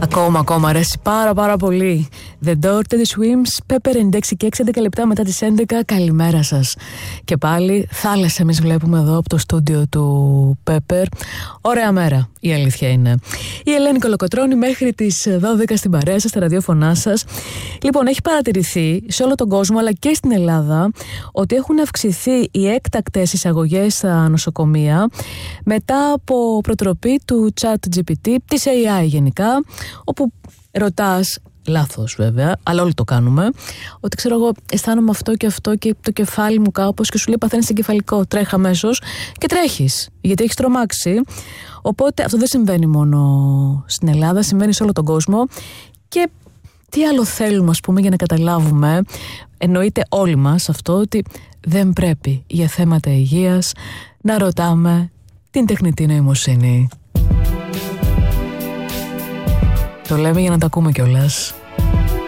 Ακόμα αρέσει πάρα πολύ. The Door to the Swims, Pepper 96 και 6-11 λεπτά μετά τις 11. Καλημέρα σας. Και πάλι θάλασσα εμείς βλέπουμε εδώ από το στούντιο του Pepper. Ωραία μέρα, η αλήθεια είναι. Η Ελένη Κολοκοτρώνη μέχρι τις 12 στην παρέα σας, στα ραδιόφωνά σας. Λοιπόν, έχει παρατηρηθεί σε όλο τον κόσμο αλλά και στην Ελλάδα ότι έχουν αυξηθεί οι έκτακτες εισαγωγές στα νοσοκομεία μετά από προτροπή του ChatGPT, της AI γενικά, όπου ρωτάς, λάθος βέβαια, αλλά όλοι το κάνουμε, ότι ξέρω εγώ αισθάνομαι αυτό και το κεφάλι μου κάπως, και σου λέει παθαίνεις εγκεφαλικό, τρέχα αμέσως και τρέχεις γιατί έχεις τρομάξει. Οπότε αυτό δεν συμβαίνει μόνο στην Ελλάδα, συμβαίνει σε όλο τον κόσμο. Και τι άλλο θέλουμε, ας πούμε, για να καταλάβουμε, εννοείται όλοι μας αυτό, ότι δεν πρέπει για θέματα υγείας να ρωτάμε την τεχνητή νοημοσύνη. Το λέμε για να τα ακούμε κιόλας.